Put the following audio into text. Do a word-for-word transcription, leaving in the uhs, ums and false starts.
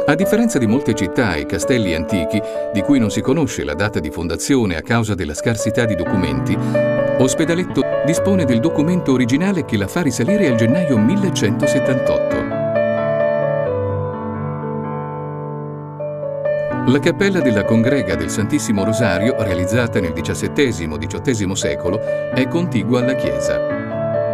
A differenza di molte città e castelli antichi, di cui non si conosce la data di fondazione a causa della scarsità di documenti, Ospedaletto dispone del documento originale che la fa risalire al gennaio millecentosettantotto. La cappella della Congrega del Santissimo Rosario, realizzata nel diciassettesimo-diciottesimo secolo, è contigua alla chiesa.